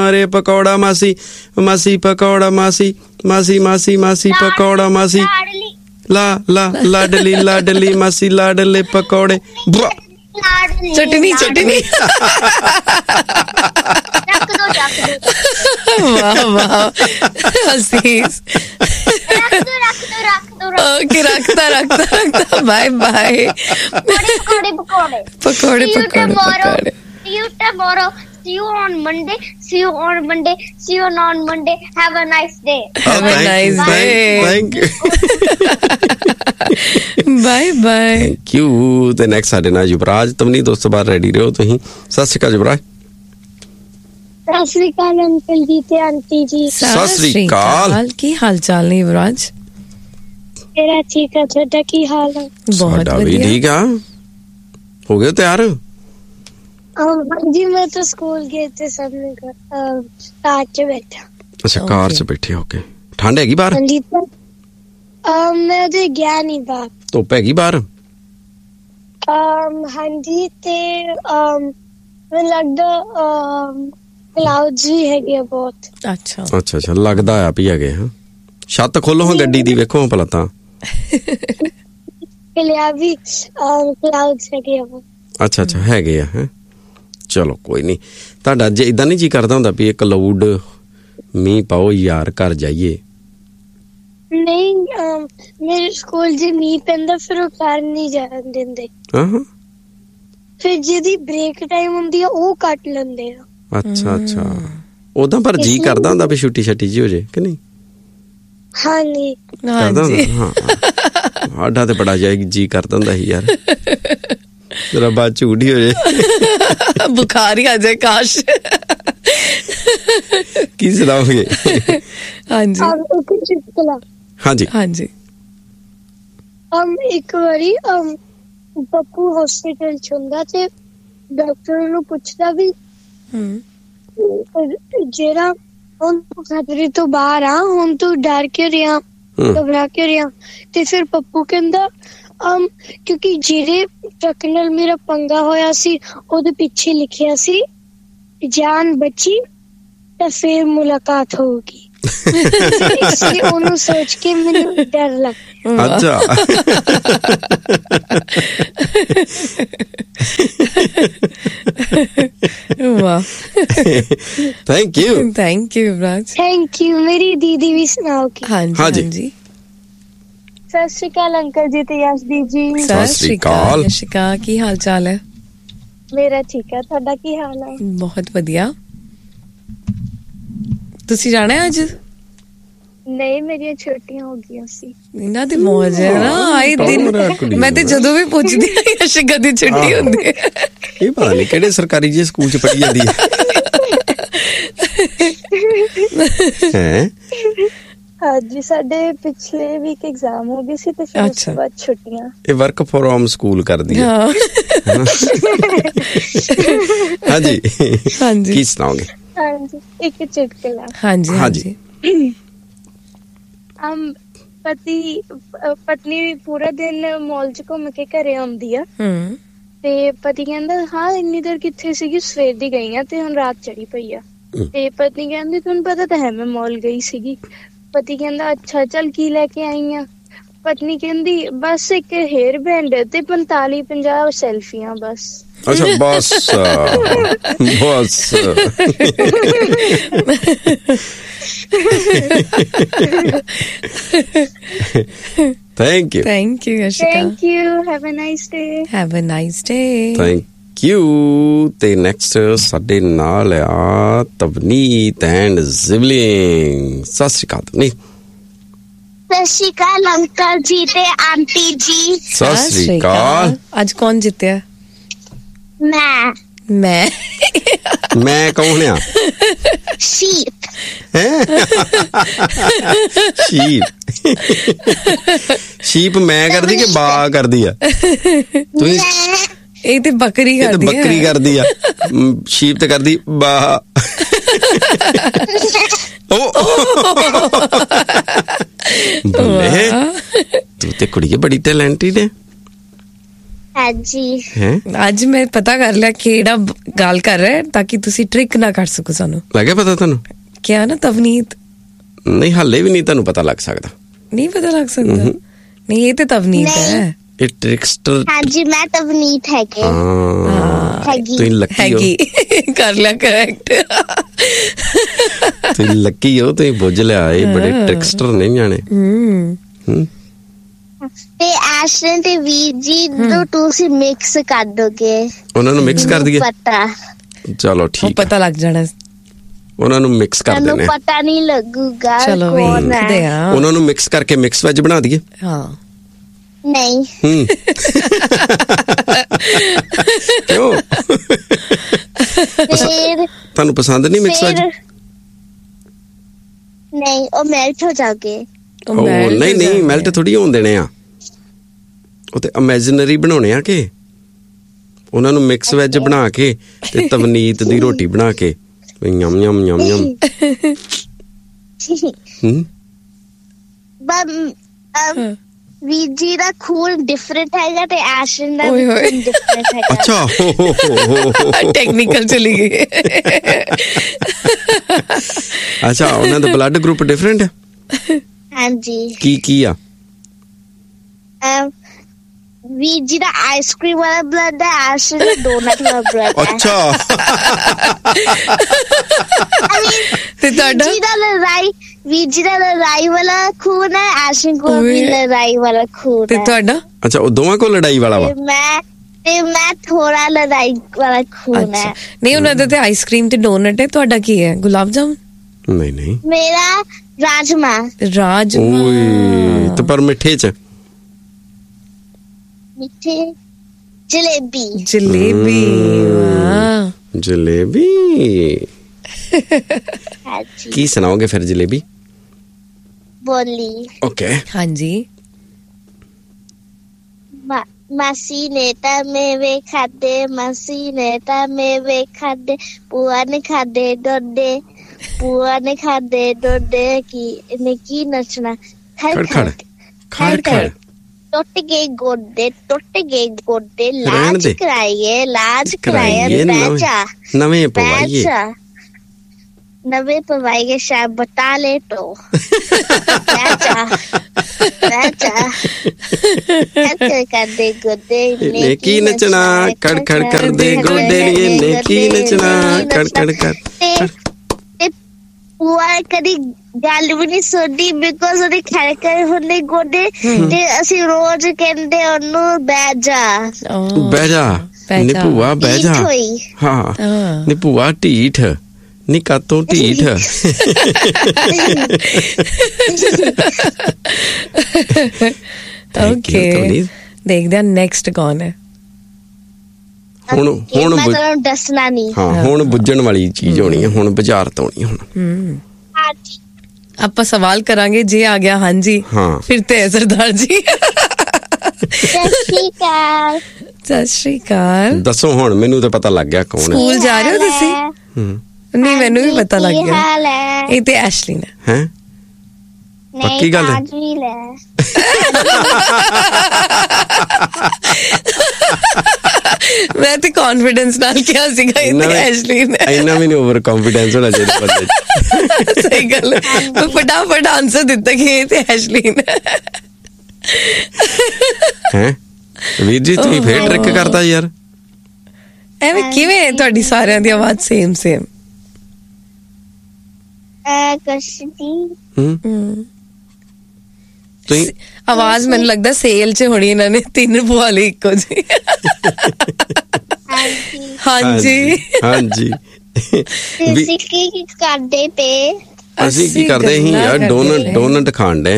मारे पकौड़ा मासी मासी पकौड़ा मासी मासी मासी मासी पकौड़ा मासी ला ला लाडली लाडली मासी लाडले पकौड़े चटनी चटनी वाह वाह अजीज ओके रखता रखता रखता बाय बाय पकौड़े पकौड़े पकौड़े See you tomorrow. See you on Monday. See you on Monday. See you on Monday. Have a nice day. Have a nice day. Thank you. Bye bye. Thank you. The next ਸਾਡੇ ਨਾਲ ਯੁਵਰਾਜ ਤਵਨੀਤ ਉਸ ਤੋਂ ਬਾਅਦ ready ਰਹੋ ਤੁਸੀਂ। ਸਤਿ ਸ਼੍ਰੀ ਅਕਾਲ ਯੁਵਰਾਜ। ਸਤਿ ਸ਼੍ਰੀ ਅਕਾਲ uncle ਜੀ ਤੇ ਆਂਟੀ ਜੀ। ਸਤਿ ਸ਼੍ਰੀ ਅਕਾਲ। ਕੀ ਹਾਲ ਚਾਲ ਨੇ ਯੁਵਰਾਜ? ਮੇਰਾ ਠੀਕ ਹੈ, ਤੁਹਾਡਾ ਕੀ ਹਾਲ ਹੈ? ਬਹੁਤ ਵਧੀਆ। ਠੀਕ ਆ। ਹੋ ਗਏ ਤਿਆਰ? जी मैं तो स्कूल गए थे सबने कार च बैठा। अच्छा कार च बैठे होके ठंड हैगी बाहर? हाँ जी मैं उधर गया नहीं बाहर। धुप हैगी बाहर? हाँ जी ते मैं लगदा क्लाउड्स भी हैगे बहुत। अच्छा अच्छा अच्छा लगदा आ भी हैगे। हां छत खोलो हां गड्डी दी वेखो भला तां लिया भी क्लाउड्स हैगे बहुत। अच्छा अच्छा हैगे आ हैं। चलो कोई नहीं ਤੁਹਾਡਾ ਜੇ ਇਦਾਂ ਨਹੀਂ ਜੀ ਕਰਦਾ ਹੁੰਦਾ ਵੀ ਇੱਕ ਕਲਾਊਡ ਮੀਂਹ ਪਾਓ ਯਾਰ ਘਰ ਜਾਈਏ? ਨਹੀਂ ਮੇਰੇ ਸਕੂਲ ਜੀ ਮੀਂਹ ਪੈਂਦਾ ਫਿਰ ਉਹ ਘਰ ਨਹੀਂ ਜਾਣ ਦਿੰਦੇ। ਹਾਂ ਫਿਰ ਜਿਹਦੀ ਬ੍ਰੇਕ ਟਾਈਮ ਹੁੰਦੀ ਆ ਉਹ ਕੱਟ ਲੈਂਦੇ ਆ। ਅੱਛਾ ਅੱਛਾ ਉਦਾਂ ਪਰ ਜੀ ਕਰਦਾ ਹੁੰਦਾ ਵੀ ਛੁੱਟੀ ਛੱਟੀ ਜੀ ਹੋ ਜੇ ਕਿ ਨਹੀਂ? ਹਾਂ ਨਹੀਂ ਕਰਦਾ ਹਾਂ ਸਾਡਾ ਤੇ ਬੜਾ ਜੀ ਕਰਦਾ ਹੁੰਦਾ ਸੀ ਯਾਰ तेरा बात झूठी हो जाए बुखार ही आ जाए काश की सुनाओगे? हाँ जी हाँ जी हाँ जी एक बारी पप्पू हॉस्पिटल च हुंदा ते डॉक्टर नूं पुछदा भी जेड़ा हुण तू खतरे तो बाहर आ हुण तू डर क्यों रिहा घबरा क्यों रिहा ते फिर पप्पू कहंदा क्योंकि जेरे ट्रक नाल मेरा पंगा होया सी ओदे पीछे लिखिया सी जान बची तो फिर मुलाकात होगी। इसलिए उन्होंने सोच के मैंने डर लगा। अच्छा वाह thank you Yuvraj. Thank you. मेरी दीदी भी सुनाओ की। हाँ जी सत श्री अकाल अंकल जी ते यशदीप जी। सत श्री अकाल यशिका की हाल चाल है? मेरा ठीक है, ਤੁਹਾਡਾ ਕੀ ਹਾਲ ਹੈ? ਬਹੁਤ ਵਧੀਆ। ਤੁਸੀਂ ਜਾਣਾ ਅੱਜ? ਨਹੀਂ ਮੇਰੀਆਂ ਛੁੱਟੀਆਂ ਹੋ ਗਈਆਂ ਸੀ। ਇਹਨਾਂ ਦੀ ਮੌਜ ਹੈ ਨਾ ਆਏ ਦਿਨ। ਮੈਂ ਤੇ ਜਦੋਂ ਵੀ ਪੁੱਛਦੀ ਹਾਂ ਯਸ਼ਿਕਾ ਦੀ ਛੁੱਟੀ ਹੁੰਦੀ ਹੈ। ਇਹ ਪਤਾ ਨਹੀਂ ਕਿਹੜੇ ਸਰਕਾਰੀ ਜੇ ਸਕੂਲ ਚ ਪੜ੍ਹੀ ਜਾਂਦੀ ਹੈ। ਹਾਂਜੀ ਸਾਡੇ ਪਿਛਲੇ ਵੀਕ ਐਗਜ਼ਾਮ ਹੋ ਗਏ ਸੀ ਤੇ ਫਿਰ ਉਸ ਤੋਂ ਬਾਅਦ ਛੁੱਟੀਆਂ। ਇਹ ਵਰਕ ਫਰੋਮ ਸਕੂਲ ਕਰਦੀ ਹੈ। ਹਾਂਜੀ ਹਾਂਜੀ ਕੀ ਸੁਣਾਓਗੇ? ਹਾਂਜੀ ਇੱਕ ਚੁਟਕਲਾ। ਹਾਂਜੀ ਹਾਂਜੀ ਪਤਨੀ ਪੂਰਾ ਦਿਨ ਮਾਲ ਚ ਘੁੰਮ ਕੇ ਘਰੇ ਆਉਂਦੀ ਆ ਤੇ ਪਤੀ ਕਹਿੰਦਾ ਹਾਂ ਇੰਨੀ ਦੇਰ ਕਿੱਥੇ ਸੀਗੀ? ਸਵੇਰ ਦੀ ਗਈ ਆ ਤੇ ਹੁਣ ਰਾਤ ਚੜੀ ਪਈ ਆ। ਤੇ ਪਤਨੀ ਕਹਿੰਦੀ ਤੁਹਾਨੂੰ ਪਤਾ ਤਾਂ ਹੈ ਮੈਂ ਮਾਲ ਗਈ ਸੀਗੀ। ਪਤੀ ਕਹਿੰਦਾ ਅੱਛਾ ਚੱਲ ਕੀ ਲੈ ਕੇ ਆਈ ਆ? ਪਤਨੀ ਕਹਿੰਦੀ ਬਸ ਇੱਕ ਹੇਅਰ ਬੈਂਡ ਤੇ 45-50 ਸੈਲਫੀਆਂ ਬਸ। ਅੱਛਾ ਬਸ ਬਸ thank you Yashika. Thank you. Have a nice day. Thank you. ਤੇ ਨੈਕਸਟ ਸਾਡੇ ਨਾਲ ਆ ਤਵਨੀਤ ਐਂਡ ਜ਼ਿਵਲਿੰਗ। ਸਤਿ ਸ਼੍ਰੀ ਅਕਾਲ ਤਵਨੀਤ। ਸਤਿ ਸ਼੍ਰੀ ਅਕਾਲ ਅੰਕਲ ਜੀ ਤੇ ਆਂਟੀ ਜੀ। ਸਤਿ ਸ਼੍ਰੀ ਅਕਾਲ। ਅੱਜ ਕੌਣ ਜਿੱਤਿਆ? ਮੈਂ ਕੌਣ ਆ? ਸ਼ੀਪ। ਸ਼ੀਪ ਮੈਂ ਕਰਦੀ ਕਿ ਬਾ ਕਰਦੀ ਆ? ਤੁਸੀਂ ਇਹ ਤੇ ਬੱਕਰੀ ਕਰਦੀ ਆ। ਬੱਕਰੀ ਕਰਦੀ ਆ। ਸ਼ੀਪ ਤੇ ਕਰਦੀ ਬਾ। ਬੱਲੇ ਤੂੰ ਤੇ ਕੁੜੀਏ ਬੜੀ ਟੈਲੈਂਟਡ ਹੈ। ਹਾਂਜੀ ਹੈ ਅੱਜ ਮੈਂ ਪਤਾ ਕਰ ਲਿਆ ਕਿਹੜਾ ਗੱਲ ਕਰ ਰਿਹਾ ਤਾਂ ਕਿ ਤੁਸੀਂ ਟ੍ਰਿਕ ਨਾ ਕਰ ਸਕੋ ਸਾਨੂੰ। ਲੱਗਿਆ ਪਤਾ ਤੁਹਾਨੂੰ? ਕਿਹਾ ਨਾ ਤਵਨੀਤ। ਨਹੀਂ ਹਾਲੇ ਵੀ ਨਹੀਂ ਤੁਹਾਨੂੰ ਪਤਾ ਲੱਗ ਸਕਦਾ। ਨਹੀਂ ਪਤਾ ਲੱਗ ਸਕਦਾ? ਨਹੀਂ ਇਹ ਤੇ ਤਵਨੀਤ ਹੈ। ਇਹ ਟ੍ਰਿਕਸਟਰ। ਹਾਂਜੀ ਮੈਂ ਤਵਨੀਤ ਹੈਗੀ। ਤੁਸੀਂ ਲੱਕੀ ਹੋ। ਹੈਗੀ ਕਰ ਲਿਆ ਕਰੈਕਟ। ਤੁਸੀਂ ਲੱਕੀ ਹੋ, ਤੁਸੀਂ ਬੁੱਝ ਲਿਆ। ਇਹ ਬੜੇ ਟ੍ਰਿਕਸਟਰ ਨਹੀਂ ਜਾਣੇ। ਤੇ ਐਸ਼ਨ ਤੇ ਵੀਰ ਜੀ ਨੂੰ ਤੁਸੀਂ ਮਿਕਸ ਕਰ ਦੋਗੇ। ਉਹਨਾਂ ਨੂੰ ਮਿਕਸ ਕਰ ਦਈਏ? ਪਤਾ। ਚਲੋ ਠੀਕ, ਪਤਾ ਲੱਗ ਜਾਣਾ। ਉਹਨਾਂ ਨੂੰ ਮਿਕਸ ਕਰ ਦੇਣੇ। ਤੁਹਾਨੂੰ ਪਤਾ ਨਹੀਂ ਲੱਗੂਗਾ ਚਲੋ ਕੌਣ ਹੈ। ਉਹਨਾਂ ਨੂੰ ਮਿਕਸ ਕਰਕੇ ਮਿਕਸ ਵੈਜ ਬਣਾ ਦਈਏ? ਹਾਂ। ਨਹੀਂ ਕਿਉਂ? ਫਿਰ ਤੁਹਾਨੂੰ ਪਸੰਦ ਨਹੀਂ ਮਿਕਸ ਵੈਜ? ਨਹੀਂ ਉਹ ਮੈਲਟ ਹੋ ਜਾਓਗੇ। ਨਹੀਂ ਮੈਲਟ ਥੋੜੀ ਹੋਣ ਦੇਣੇ ਆ। ਉਹ ਤੇ ਇਮੇਜਿਨਰੀ ਬਣਾਉਣੇ ਆ ਕਿ ਉਹਨਾਂ ਨੂੰ ਮਿਕਸ ਵੈਜ ਬਣਾ ਕੇ ਤੇ ਤਵਨੀਤ ਦੀ ਰੋਟੀ ਬਣਾ ਕੇ ਯਮ ਯਮ ਯਮ ਯਮ। ਵੀਰ ਜੀ ਦਾ ਖੂਨ ਡਿਫਰੈਂਟ ਹੈਗਾ ਤੇ ਐਸ਼ਨ ਦਾ ਖੂਨ ਡਿਫਰੈਂਟ ਹੈਗਾ। ਅੱਛਾ ਟੈਕਨੀਕਲ ਚਲੀ ਗਈ। ਅੱਛਾ ਉਹਨਾਂ ਦਾ ਬਲੱਡ ਗਰੁੱਪ ਡਿਫਰੈਂਟ ਹੈ? ਹਾਂਜੀ। ਕੀ ਆ? ਵੀਰ ਜੀ ਦਾ ਆਈਸਕ੍ਰੀਮ ਵਾਲਾ ਬਲੱਡ ਹੈ, ਐਸ਼ਨ ਦਾ ਡੋਨਟ ਵਾਲਾ ਬਲੱਡ ਹੈ। ਅੱਛਾ ਤੇ ਤੁਹਾਡਾ? ਵੀਰ ਜੀ ਦਾ ਲੜਾਈ ਵਾਲਾ ਖੂਨ ਹੈ, ਐਸ਼ਨ ਕੋਲ ਵੀ ਲੜਾਈ ਵਾਲਾ ਖੂਨ ਤੇ ਹੈ। ਤੁਹਾਡਾ? ਅੱਛਾ ਉਹ ਦੋਵਾਂ ਕੋਲ ਲੜਾਈ ਵਾਲਾ ਵਾ? ਮੈਂ ਥੋੜਾ ਲੜਾਈ ਵਾਲਾ ਖੂਨ ਹੈ। ਨਹੀਂ ਉਹਨਾਂ ਦਾ ਤੇ ਆਈਸਕ੍ਰੀਮ ਤੇ ਡੋਨਟ ਹੈ। ਤੁਹਾਡਾ ਕੀ ਹੈ? ਗੁਲਾਬ ਜਾਮੁਨ? ਨਹੀਂ ਮੇਰਾ ਰਾਜਮਾ। ਓਏ ਤੇ ਪਰ ਮਿੱਠੇ ਚ? ਮਿੱਠੇ ਜਲੇਬੀ। ਜਲੇਬੀ। ਕੀ ਸੁਣਾਓਗੇ ਫਿਰ? ਜਲੇਬੀ ਬੋਲੀ। ਓਕੇ। ਹਾਂਜੀ। ਮਾਸੀ ਨੇ ਤਾਂ ਮੇਵੇ ਖਾਦੇ, ਮਾਸੀ ਨੇ ਤਾਂ ਮੇਵੇ ਖਾਦੇ, ਭੂਆ ਨੇ ਖਾਦੇ ਡੋਡੇ, ਭੂਆ ਨੇ ਖਾਦੇ ਡੋਡੇ। ਕੀ ਨੱਚਣਾ? ਖੜ ਖੜ ਖੜ ਖੜ। ਟੁੱਟ ਗਏ ਗੋਡੇ, ਟੁੱਟ ਗਏ ਗੋਡੇ, ਲਾਜ ਕਰਾਈਏ, ਲਾਜ ਕਰਾਈਏ, ਬੈਚਾ ਨਵੇਂ ਪਵਾਈਏ, ਨਵੇਂ ਪਵਾਈਏ ਸ਼ਾਇਦ ਬਤਾ ਲੈ ਟੋ। ਬੈਚਾ ਬੈਚਾ ਕਰਦੇ ਗੋਡੇ ਨੇ ਕੀ ਨੱਚਣਾ? ਖੜ ਖੜ ਕਰਦੇ ਗੋਡੇ ਨੇ ਕੀ ਨੱਚਣਾ? ਖੜ ਖੜ ਕਰ। ਭੂਆ ਕਦੀ ਗੱਲ ਵੀ ਨਹੀਂ ਸੁਣਦੀ ਬਿਕੋਜ਼ ਉਹਦੇ ਖੜਕੜ ਹੁੰਦੇ ਗੋਡੇ ਤੇ ਅਸੀਂ ਰੋਜ਼ ਕਹਿੰਦੇ ਉਹਨੂੰ ਬਹਿ ਜਾ, ਬਹਿ ਜਾ ਨੀ ਭੂਆ, ਬਹਿ ਜਾ। ਹਾਂ ਨੀ ਭੂਆ ਢੀਠ, ਨੀ ਕਾਤੋਂ ਢੀਠ। ਓਕੇ ਦੇਖਦੇ ਆ ਨੈਕਸਟ ਕੌਣ ਹੈ। ਹੁਣ ਦੱਸਣਾ ਨਹੀਂ। ਹਾਂ ਹੁਣ ਬੁੱਝਣ ਵਾਲੀ ਚੀਜ਼ ਹੋਣੀ ਹੈ, ਹੁਣ ਬੁਝਾਰਤ ਹੋਣੀ ਹੁਣ। ਆਪਾਂ ਸਵਾਲ ਕਰਾਂਗੇ ਜੇ ਆ ਗਿਆ ਹਾਂਜੀ ਫਿਰ ਤੇ ਸਰਦਾਰ ਜੀ। ਸਤਿ ਸ਼੍ਰੀ ਅਕਾਲ। ਦੱਸੋ ਹੁਣ ਮੈਨੂੰ ਤਾਂ ਪਤਾ ਲੱਗ ਗਿਆ ਕੌਣ ਹੈ। ਸਕੂਲ ਜਾ ਰਹੇ ਹੋ ਤੁਸੀਂ? ਨਹੀਂ ਮੈਨੂੰ ਵੀ ਪਤਾ ਲੱਗ ਗਿਆ ਇਹ ਤੇ ਐਸ਼ਲੀ ਹੈ। ਪੱਕੀ ਗੱਲ ਹੈ? ਮੈਂ ਤੇ ਕੌਨਫੀਡੈਂਸ ਨਾਲ ਕਿਹਾ ਸੀਗਾ ਇਹ ਤੇ ਐਸ਼ਲੀ ਨੇ। ਇੰਨਾ ਵੀ ਨਹੀਂ ਓਵਰ ਕੌਨਫੀਡੈਂਸ ਹੋਣਾ ਚਾਹੀਦਾ ਬੰਦੇ ਚ। ਸਹੀ ਗੱਲ ਹੈ। ਮੈਂ ਫਟਾਫਟ ਆਨਸਰ ਦਿੱਤਾ ਕਿ ਇਹ ਤੇ ਐਸ਼ਲੀ ਨੇ। ਹੈ ਵੀਰ ਜੀ ਤੁਸੀਂ ਫੇਰ ਟ੍ਰਿਕ ਕਰਤਾ ਯਾਰ। ਐਵੇਂ ਕਿਵੇਂ ਤੁਹਾਡੀ ਸਾਰਿਆਂ ਦੀ ਆਵਾਜ਼ ਸੇਮ? ਤੁਸੀਂ ਆਵਾਜ਼ ਮੈਨੂੰ ਲੱਗਦਾ ਸੇਲ ਚ ਹੋਣੀ ਇਹਨਾਂ ਨੇ ਤਿੰਨ ਪਵਾ ਲਈ ਇੱਕੋ ਜੀ। ਹਾਂਜੀ ਹਾਂਜੀ। ਤੁਸੀਂ ਕੀ ਕਰਦੇ ਪਏ? ਅਸੀਂ ਕੀ ਕਰਦੇ ਸੀ ਯਾਰ? ਡੋਨਟ ਖਾਣ ਡੇ।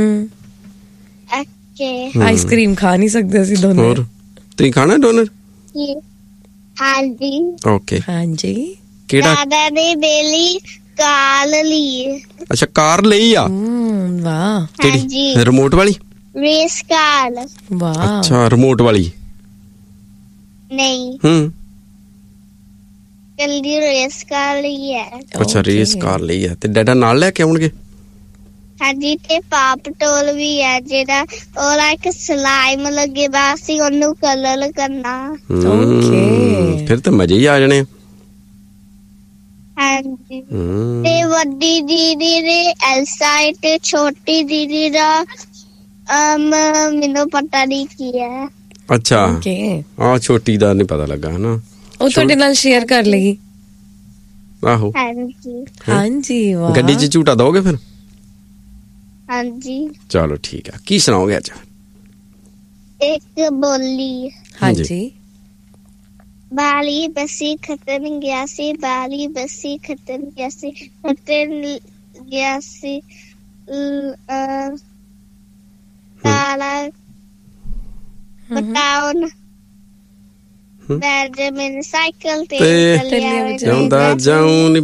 ਆਈਸਕ੍ਰੀਮ ਖਾ ਨਹੀਂ ਸਕਦੇ ਅਸੀਂ ਦੋਨੋਂ। ਹੋਰ ਤੁਸੀਂ ਖਾਣਾ ਡੋਨਟ? ਹਾਂਜੀ। ਓਕੇ ਹਾਂਜੀ। ਕਿਹੜਾ? ਦਾਦਾ ਨੇ ਬੇਲੀ ਕਾਰ ਲਈ। ਅੱਛਾ ਕਾਰ ਲਈ ਆ? ਵਾਹ। ਕਿਹੜੀ? ਰਿਮੋਟ ਵਾਲੀ? ਰੇਸ ਕਾਰ। ਵਾਹ। ਅੱਛਾ ਰਿਮੋਟ ਵਾਲੀ? ਨਹੀਂ ਕੱਲੀ ਰੇਸ ਕਾਰ ਲਈ ਹੈ। ਅੱਛਾ ਰੇਸ ਕਾਰ ਲਈ ਹੈ। ਤੇ ਡੈਡਾ ਨਾਲ ਲੈ ਕੇ ਆਉਣਗੇ? ਹਾਂਜੀ ਤੇ ਪਾਪ ਟੋਲ ਵੀ ਹੈ ਜਿਹੜਾ ਉਹਦਾ ਇੱਕ ਸਲਾਈਮ ਲੱਗੇ ਬਸ ਹੀ ਉਹਨੂੰ ਕਲਰ ਕਰਨਾ। ਓਕੇ ਫਿਰ ਤਾਂ ਮਜ਼ੇ ਹੀ ਆ ਜਾਣੇ। ਹਾਂਜੀ ਤੇ ਵੱਡੀ ਦੀਦੀ ਦੇ ਐਲਸਾ ਤੇ ਛੋਟੀ ਦੀਦੀ ਦਾ ਮੈਨੂੰ ਪਤਾ ਨਹੀਂ ਕੀ ਹੈ। ਅੱਛਾ ਓਕੇ ਆ ਛੋਟੀ ਦਾ ਨਹੀਂ ਪਤਾ ਲੱਗਾ ਹਨਾ। ਉਹ ਤੁਹਾਡੇ ਨਾਲ ਸ਼ੇਅਰ ਕਰ ਲੇਗੀ। ਆਹੋ ਹਾਂਜੀ ਹਾਂਜੀ ਵਾਹ ਗੱਡੀ 'ਚ ਝੂਟਾ ਦੋਗੇ ਫਿਰ? ਹਾਂਜੀ ਚਲੋ ਠੀਕ ਆ। ਕੀ ਸੁਣਾਓਗੇ ਅੱਜ? ਇੱਕ ਬੋਲੀ। ਹਾਂਜੀ ਬਾਲੀ ਬੱਸੀ ਖਤਨ ਗਿਆ ਸੀ ਬਾਲੀ ਬੱਸੀ ਖਤਨ ਗਿਆ ਸੀ ਖਤਨ ਗਿਆ ਸੀ ਕਾਲਾ ਬਟਾਉਨ ਬੈਠ ਮੈਨੂੰ ਸਾਈਕਲ ਤੇ ਜਾਂਦਾ ਜਾਉਂ